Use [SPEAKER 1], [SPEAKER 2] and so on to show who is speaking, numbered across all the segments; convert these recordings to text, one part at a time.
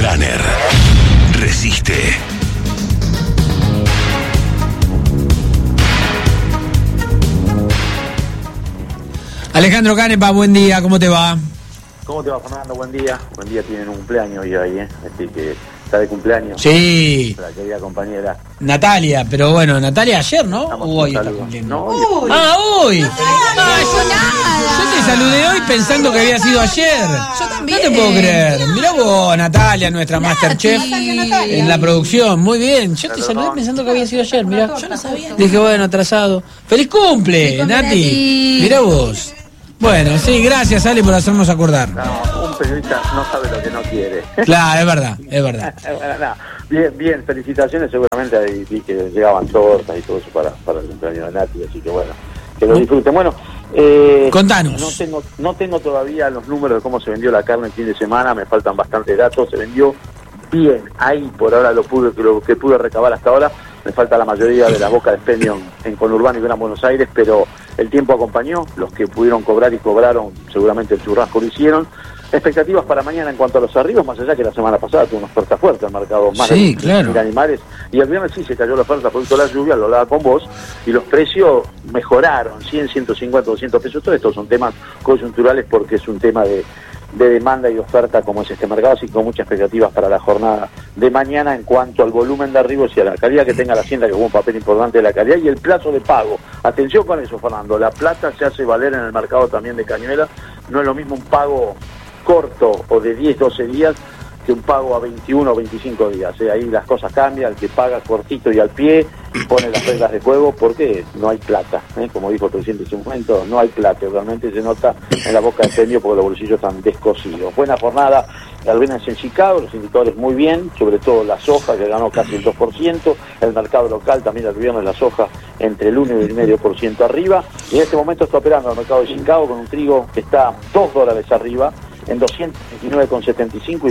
[SPEAKER 1] Graner. Resiste.
[SPEAKER 2] Alejandro Canepa, buen día, ¿cómo te va?
[SPEAKER 3] ¿Cómo te va, Fernando? Buen día. Buen día, tienen un cumpleaños hoy ahí, Así que está de cumpleaños.
[SPEAKER 2] Sí.
[SPEAKER 3] La querida compañera.
[SPEAKER 2] Natalia, pero bueno, Natalia ayer, ¿no? Hoy está cumpliendo.
[SPEAKER 3] No,
[SPEAKER 2] hoy. Hoy. Yo te saludé hoy pensando que había sido ayer.
[SPEAKER 4] Yo también.
[SPEAKER 2] No te puedo creer. Mirá vos, Natalia, nuestra Masterchef en la producción. Muy bien. Yo te saludé pensando que había sido ayer, mirá.
[SPEAKER 4] Yo no sabía.
[SPEAKER 2] Dije, bueno, atrasado. ¡Feliz cumple, Nati! Mirá vos. Bueno, sí, gracias, Ale, por hacernos acordar.
[SPEAKER 3] No, un periodista no sabe lo que no quiere.
[SPEAKER 2] Claro, es verdad, es verdad.
[SPEAKER 3] Bueno, bien, felicitaciones. Seguramente ahí vi que llegaban tortas y todo eso para el cumpleaños de Nati, así que bueno, que lo disfruten. Bueno,
[SPEAKER 2] contanos.
[SPEAKER 3] No tengo todavía los números de cómo se vendió la carne el fin de semana, me faltan bastantes datos. Se vendió bien, ahí por ahora lo que pude recabar hasta ahora. Me falta la mayoría de las bocas de expendio en Conurbano y Gran Buenos Aires, pero el tiempo acompañó. Los que pudieron cobrar y cobraron, seguramente el churrasco lo hicieron. Expectativas para mañana en cuanto a los arribos, más allá que la semana pasada tuvo una oferta fuerte al mercado, más
[SPEAKER 2] sí,
[SPEAKER 3] de
[SPEAKER 2] claro.
[SPEAKER 3] animales. Y el viernes sí se cayó la oferta producto de la lluvia, lo hablaba con vos, y los precios mejoraron, 100, 150, 200 pesos. Todos estos son temas coyunturales porque es un tema de demanda y oferta como es este mercado, así que con muchas expectativas para la jornada de mañana en cuanto al volumen de arribos y a la calidad que tenga la hacienda, que juega un papel importante de la calidad, y el plazo de pago. Atención con eso, Fernando, la plata se hace valer en el mercado también de Cañuelas. No es lo mismo un pago corto o de 10, 12 días que un pago a 21 o 25 días. Ahí las cosas cambian, el que paga cortito y al pie pone las reglas de juego porque no hay plata, como dijo el presidente en su momento, no hay plata, realmente se nota en la boca de expendio porque los bolsillos están descosidos. Buena jornada el viernes en Chicago, los indicadores muy bien, sobre todo la soja que ganó casi el 2%, el mercado local también el viernes la soja entre el 1 y el 1,5% arriba, y en este momento está operando el mercado de Chicago con un trigo que está $2 arriba, en 229,75 y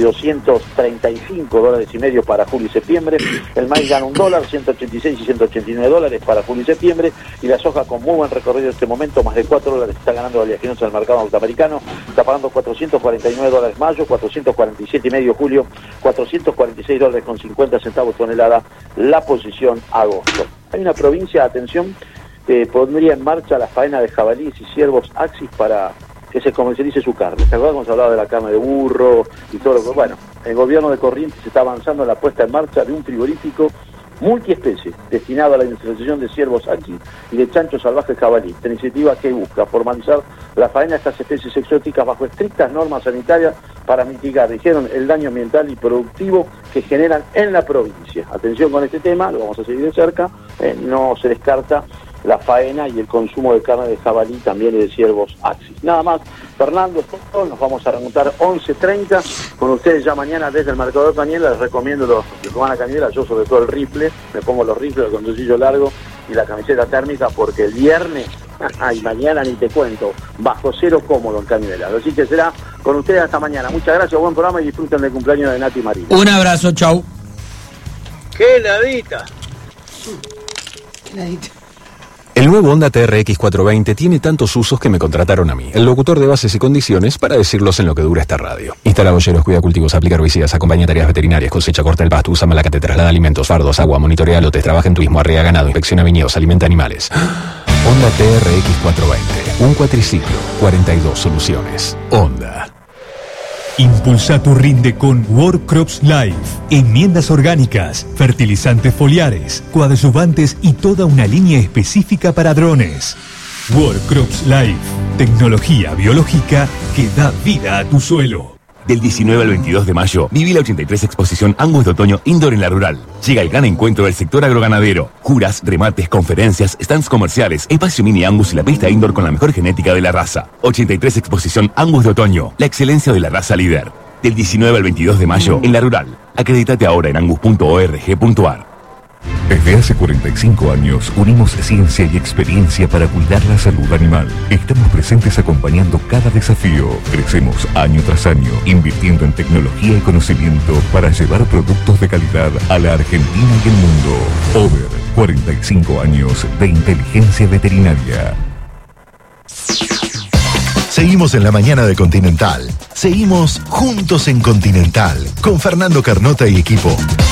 [SPEAKER 3] 235 dólares y medio para julio y septiembre. El maíz gana $1, 186 y 189 dólares para julio y septiembre, y la soja con muy buen recorrido en este momento, más de $4 está ganando la oleaginosa en el mercado norteamericano, está pagando 449 dólares mayo, 447 y medio julio, 446 dólares con 50 centavos tonelada la posición agosto. Hay una provincia, atención, que pondría en marcha la faena de jabalíes y ciervos Axis para que se comercialice su carne. ¿Se acuerdan cuando se hablaba de la carne de burro y todo lo que? Bueno, el gobierno de Corrientes está avanzando en la puesta en marcha de un frigorífico multiespecie destinado a la industrialización de ciervos Axis y de chanchos salvajes jabalí. Esta iniciativa que busca formalizar la faena de estas especies exóticas bajo estrictas normas sanitarias para mitigar, dijeron, el daño ambiental y productivo que generan en la provincia. Atención con este tema, lo vamos a seguir de cerca, no se descarta la faena y el consumo de carne de jabalí también y de ciervos Axis. Nada más, Fernando, es todo. Nos vamos a remontar 11:30 con ustedes ya mañana desde el mercado de Cañuelas. Les recomiendo los que van a Cañuelas, yo sobre todo el rifle, me pongo los rifles, el conducillo largo y la camiseta térmica porque el viernes y mañana ni te cuento, bajo cero cómodo en Cañuelas. Así que será con ustedes hasta mañana. Muchas gracias, buen programa y disfruten del cumpleaños de Nati Marina.
[SPEAKER 2] Un abrazo, chau.
[SPEAKER 5] ¡Qué heladita!
[SPEAKER 1] El nuevo Honda TRX 420 tiene tantos usos que me contrataron a mí, el locutor de bases y condiciones, para decirlos en lo que dura esta radio. Instala boyeros, cuida cultivos, aplica herbicidas, acompaña tareas veterinarias, cosecha, corta el pasto, usa malacate, traslada alimentos, fardos, agua, monitorea lotes, trabaja en turismo, arrea ganado, inspecciona viñedos, alimenta animales. Honda TRX 420, un cuatriciclo, 42 soluciones. Honda.
[SPEAKER 6] Impulsa tu rinde con World Crops Life. Enmiendas orgánicas, fertilizantes foliares, coadyuvantes y toda una línea específica para drones. World Crops Life. Tecnología biológica que da vida a tu suelo.
[SPEAKER 7] Del 19 al 22 de mayo, viví la 83 Exposición Angus de Otoño Indoor en La Rural. Llega el gran encuentro del sector agroganadero. Juras, remates, conferencias, stands comerciales, espacio mini Angus y la pista indoor con la mejor genética de la raza. 83 Exposición Angus de Otoño, la excelencia de la raza líder. Del 19 al 22 de mayo, en La Rural. Acredítate ahora en angus.org.ar.
[SPEAKER 8] Desde hace 45 años unimos ciencia y experiencia para cuidar la salud animal. Estamos presentes acompañando cada desafío. Crecemos año tras año, invirtiendo en tecnología y conocimiento para llevar productos de calidad a la Argentina y el mundo. Over 45 años de inteligencia veterinaria.
[SPEAKER 4] Seguimos en la mañana de Continental. Seguimos juntos en Continental con Fernando Carnota y equipo.